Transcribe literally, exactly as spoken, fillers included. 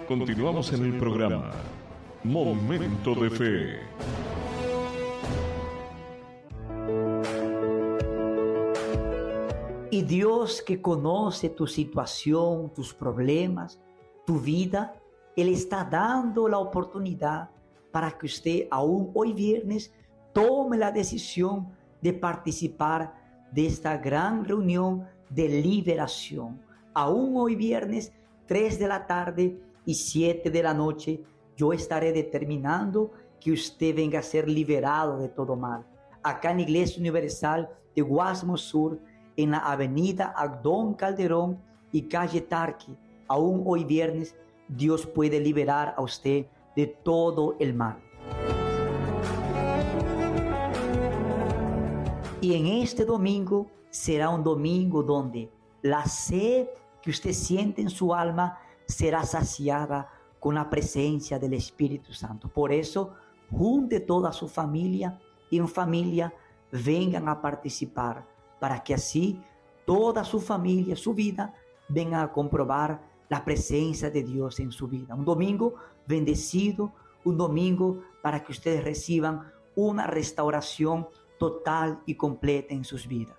Continuamos en el programa Momento de Fe. Y Dios, que conoce tu situación, tus problemas, tu vida, Él está dando la oportunidad para que usted, aún hoy viernes, tome la decisión de participar de esta gran reunión de liberación. Aún hoy viernes, tres de la tarde y siete de la noche, yo estaré determinando que usted venga a ser liberado de todo mal. Acá en la Iglesia Universal de Guasmo Sur, en la avenida Agdón Calderón y calle Tarqui, aún hoy viernes, Dios puede liberar a usted de todo el mal. Y en este domingo será un domingo donde la sed que usted siente en su alma será saciada con la presencia del Espíritu Santo. Por eso, junte toda su familia y en familia vengan a participar, para que así toda su familia, su vida, vengan a comprobar la presencia de Dios en su vida. Un domingo bendecido, un domingo para que ustedes reciban una restauración total y completa en sus vidas.